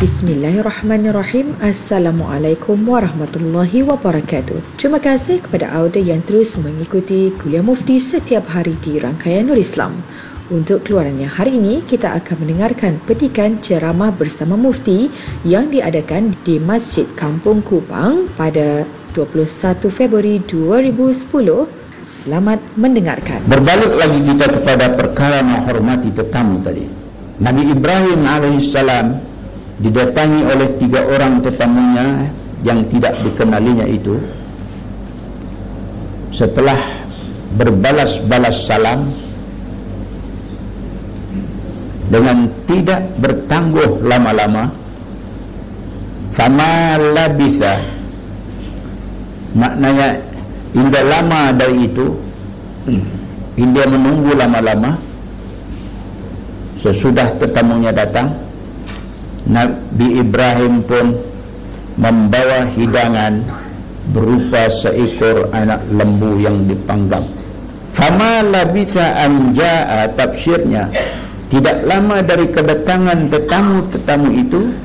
Bismillahirrahmanirrahim. Assalamualaikum warahmatullahi wabarakatuh. Terima kasih kepada anda yang terus mengikuti Kuliah Mufti setiap hari di rangkaian Nur Islam. Untuk keluarannya hari ini, kita akan mendengarkan petikan ceramah bersama Mufti yang diadakan di Masjid Kampung Kupang pada 21 Februari 2010. Selamat mendengarkan. Berbalik lagi kita kepada perkara menghormati tetamu tadi. Nabi Ibrahim alaihissalam didatangi oleh 3 orang tetamunya yang tidak dikenalinya itu. Setelah berbalas-balas salam dengan tidak bertangguh lama-lama, fama labitha, maknanya indah lama dari itu, indah menunggu lama-lama. Sesudah tetamunya datang, Nabi Ibrahim pun membawa hidangan berupa seekor anak lembu yang dipanggang. Fama labitha an jaa, tafsirnya tidak lama dari kedatangan tetamu-tetamu itu,